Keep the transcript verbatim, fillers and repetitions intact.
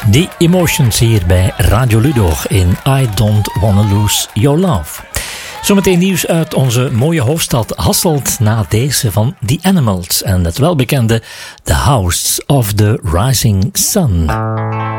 The Emotions hier bij Radio Ludo in I Don't Wanna Lose Your Love. Zometeen nieuws uit onze mooie hoofdstad Hasselt na deze van The Animals en het welbekende The House of the Rising Sun.